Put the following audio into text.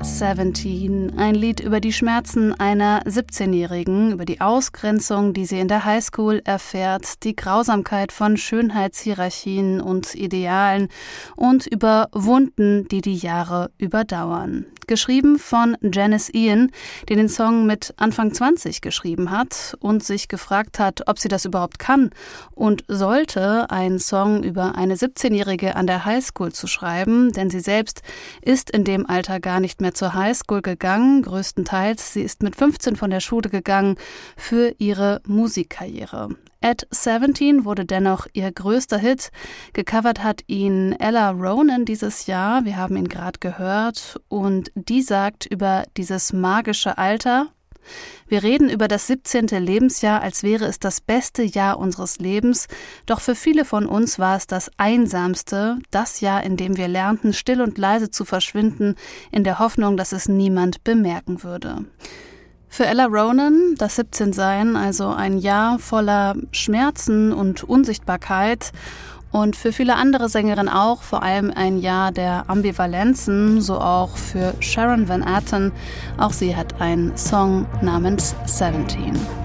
17, ein Lied über die Schmerzen einer 17-Jährigen, über die Ausgrenzung, die sie in der Highschool erfährt, die Grausamkeit von Schönheitshierarchien und Idealen und über Wunden, die die Jahre überdauern. Geschrieben von Janis Ian, die den Song mit Anfang 20 geschrieben hat und sich gefragt hat, ob sie das überhaupt kann und sollte, einen Song über eine 17-Jährige an der Highschool zu schreiben, denn sie selbst ist in dem Alter gar nicht mehr zur Highschool gegangen, größtenteils. Sie ist mit 15 von der Schule gegangen für ihre Musikkarriere. At 17 wurde dennoch ihr größter Hit. Gecovert hat ihn Ella Ronan dieses Jahr, wir haben ihn gerade gehört, und die sagt über dieses magische Alter: Wir reden über das 17. Lebensjahr, als wäre es das beste Jahr unseres Lebens, doch für viele von uns war es das einsamste, das Jahr, in dem wir lernten, still und leise zu verschwinden, in der Hoffnung, dass es niemand bemerken würde. Für Ella Ronan, das 17-Sein, also ein Jahr voller Schmerzen und Unsichtbarkeit, und für viele andere Sängerinnen auch, vor allem ein Jahr der Ambivalenzen, so auch für Sharon Van Etten. Auch sie hat einen Song namens 17.